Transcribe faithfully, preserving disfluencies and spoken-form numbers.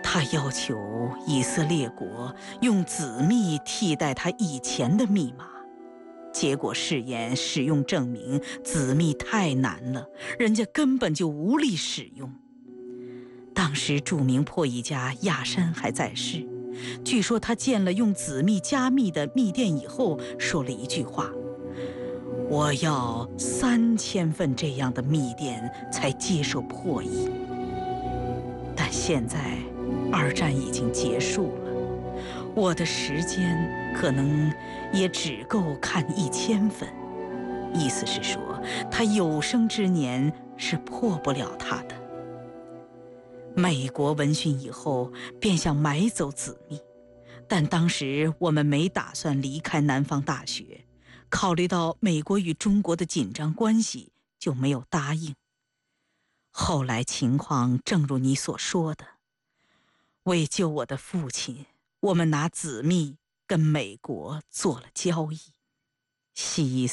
他要求以色列国用子密替代他以前的密码，结果试验使用证明子密太难了，人家根本就无力使用。当时著名破译家亚山还在世，据说他见了用子密加密的密电以后，说了一句话：我要三千份这样的密电才接受破译。但现在二战已经结束了，我的时间可能也只够看一千份。意思是说，他有生之年是破不了它的。美国闻讯以后便想买走子密，但当时我们没打算离开南方大学，考虑到美国与中国的紧张关系，就没有答应。后来情况正如你所说的，为救我的父亲，我们拿子密跟美国做了交易。西伊